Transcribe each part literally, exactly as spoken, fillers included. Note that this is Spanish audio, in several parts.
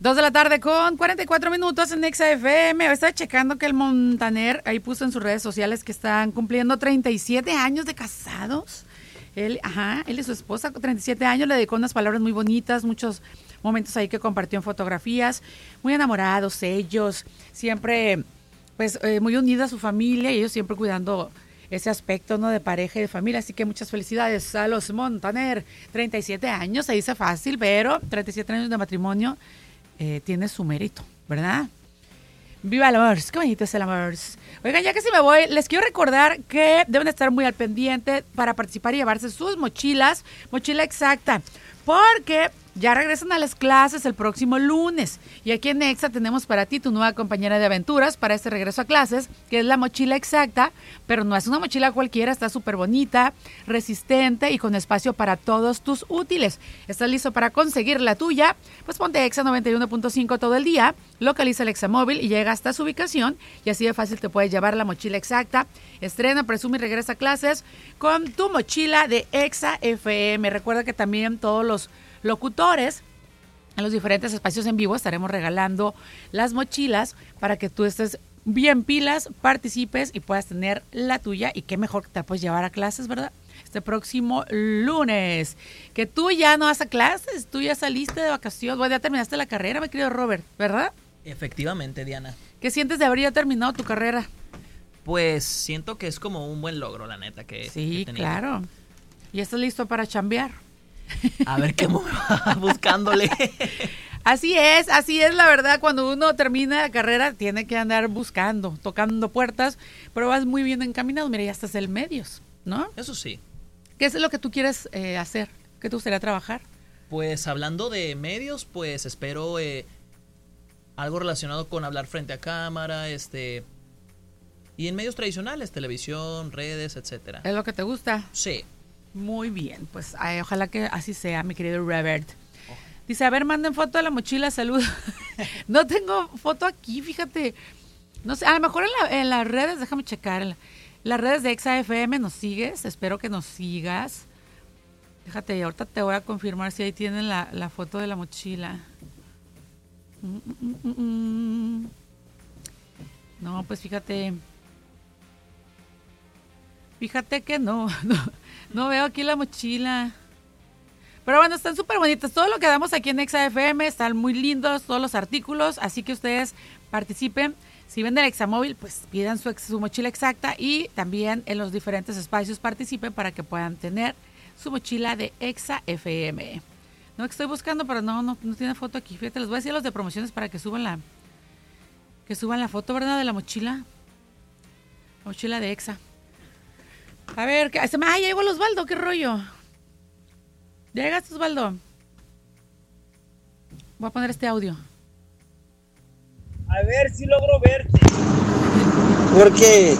Dos de la tarde con cuarenta y cuatro minutos en Exa F M. Estaba checando que el Montaner ahí puso en sus redes sociales que están cumpliendo treinta y siete años de casados. Él, ajá, él y su esposa, treinta y siete años, le dedicó unas palabras muy bonitas, muchos momentos ahí que compartió en fotografías. Muy enamorados ellos, siempre pues eh, muy unida a su familia y ellos siempre cuidando ese aspecto, ¿no?, de pareja y de familia. Así que muchas felicidades a los Montaner. treinta y siete años, se dice fácil, pero treinta y siete años de matrimonio eh, tiene su mérito, ¿verdad? ¡Viva el amor! ¡Qué bonito es el amor! Oigan, ya que si me voy, les quiero recordar que deben estar muy al pendiente para participar y llevarse sus mochilas, mochila exacta, porque ya regresan a las clases el próximo lunes. Y aquí en Exa tenemos para ti tu nueva compañera de aventuras para este regreso a clases, que es la mochila exacta, pero no es una mochila cualquiera, está súper bonita, resistente y con espacio para todos tus útiles. ¿Estás listo para conseguir la tuya? Pues ponte Exa noventa y uno punto cinco todo el día, localiza el Exa móvil y llega hasta su ubicación y así de fácil te puedes llevar la mochila exacta. Estrena, presume y regresa a clases con tu mochila de Exa F M. Recuerda que también todos los locutores en los diferentes espacios en vivo estaremos regalando las mochilas para que tú estés bien pilas, participes y puedas tener la tuya. Y qué mejor que te la puedes llevar a clases, ¿verdad? Este próximo lunes, que tú ya no vas a clases, tú ya saliste de vacaciones, bueno, ya terminaste la carrera, mi querido Robert, ¿verdad? Efectivamente, Diana. ¿Qué sientes de haber ya terminado tu carrera? Pues siento que es como un buen logro, la neta, que sí, he tenido. Claro. ¿Y estás listo para chambear? A ver qué va buscándole. Así es, así es la verdad. Cuando uno termina la carrera tiene que andar buscando, tocando puertas, pero vas muy bien encaminado. Mira, ya estás en medios, ¿no? Eso sí. ¿Qué es lo que tú quieres eh, hacer? ¿Qué te gustaría trabajar? Pues hablando de medios, pues espero eh, algo relacionado con hablar frente a cámara, este, y en medios tradicionales, televisión, redes, etcétera. ¿Es lo que te gusta? Sí. Muy bien, pues ay, ojalá que así sea, mi querido Robert. Oh. Dice, a ver, manden foto de la mochila, saludos. No tengo foto aquí, fíjate. No sé, a lo mejor en, la, en las redes, déjame checar. En la, las redes de Exa F M nos sigues, espero que nos sigas. Fíjate, y ahorita te voy a confirmar si ahí tienen la, la foto de la mochila. Mm, mm, mm, mm. No, pues fíjate. Fíjate que no, no. No veo aquí la mochila. Pero bueno, están súper bonitas. Todo lo que damos aquí en Exa F M están muy lindos, todos los artículos. Así que ustedes participen. Si ven el Examóvil, pues pidan su, su mochila exacta. Y también en los diferentes espacios participen para que puedan tener su mochila de Exa F M. No, que estoy buscando, pero no, no, no tiene foto aquí. Fíjate, les voy a decir a los de promociones para que suban la, que suban la foto, ¿verdad? De la mochila. La mochila de Exa. A ver, ¿qué? Se me, ¡ay, ya llegó el Osvaldo! ¿Qué rollo? ¿Ya llegaste, Osvaldo? Voy a poner este audio. A ver si logro verte. Porque...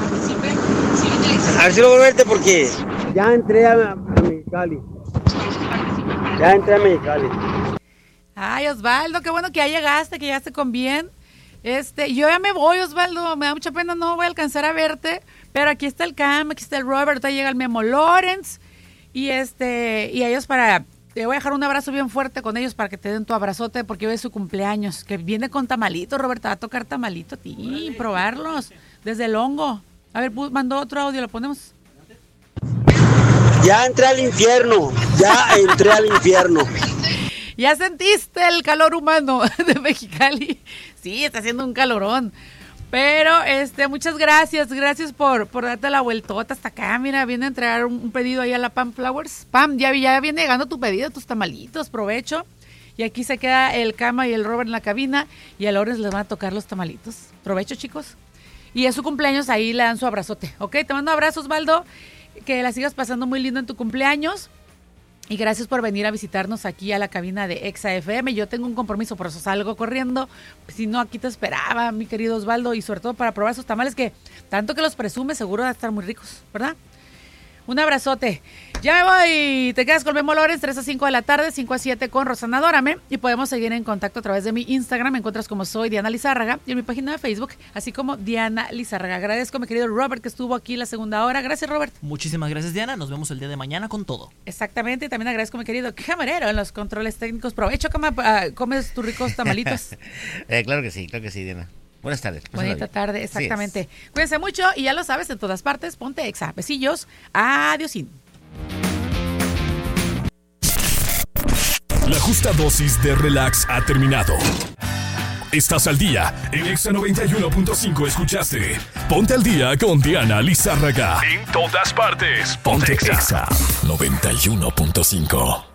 A ver si logro verte porque... Ya entré a, a Mexicali. Ya entré a Mexicali. Ay, Osvaldo, qué bueno que ya llegaste, que llegaste con bien. Este, yo ya me voy, Osvaldo, me da mucha pena, no voy a alcanzar a verte, pero aquí está el Cam, aquí está el Robert, ahí llega el Memo Lawrence, y este, y ellos para, te voy a dejar un abrazo bien fuerte con ellos para que te den tu abrazote, porque hoy es su cumpleaños, que viene con tamalito, Robert, te va a tocar tamalito a ti, probarlos, desde el hongo. A ver, mandó otro audio, lo ponemos. Ya entré al infierno, ya entré al infierno. ¿Ya sentiste el calor humano de Mexicali? Sí, está haciendo un calorón. Pero, este, muchas gracias, gracias por, por darte la vueltota hasta acá. Mira, viene a entregar un, un pedido ahí a la Pam Flowers. Pam, ya, ya viene llegando tu pedido, tus tamalitos, provecho. Y aquí se queda el Cama y el Robert en la cabina. Y a Lawrence les van a tocar los tamalitos. Provecho, chicos. Y es su cumpleaños, ahí le dan su abrazote. Ok, te mando abrazos, Osvaldo. Que la sigas pasando muy lindo en tu cumpleaños. Y gracias por venir a visitarnos aquí a la cabina de Exa F M. Yo tengo un compromiso, por eso salgo corriendo. Si no, aquí te esperaba, mi querido Osvaldo. Y sobre todo para probar esos tamales que tanto que los presume, seguro van a estar muy ricos, ¿verdad? Un abrazote. Ya me voy. Te quedas con Memo Lawrence, tres a cinco de la tarde, cinco a siete con Rosana Dórame. Y podemos seguir en contacto a través de mi Instagram. Me encuentras como soy Diana Lizárraga. Y en mi página de Facebook, así como Diana Lizárraga. Agradezco a mi querido Robert que estuvo aquí la segunda hora. Gracias, Robert. Muchísimas gracias, Diana. Nos vemos el día de mañana con todo. Exactamente. Y también agradezco a mi querido camarero en los controles técnicos. Provecho, cama, uh, comes tus ricos tamalitos. eh, claro que sí, claro que sí, Diana. Buenas tardes. Bonita tarde, exactamente. Cuídense mucho y ya lo sabes, en todas partes, ponte Exa. Besillos. Adiósín. La justa dosis de relax ha terminado. Estás al día. En Exa noventa y uno punto cinco escuchaste Ponte al Día con Diana Lizárraga. En todas partes. Ponte Exa noventa y uno punto cinco.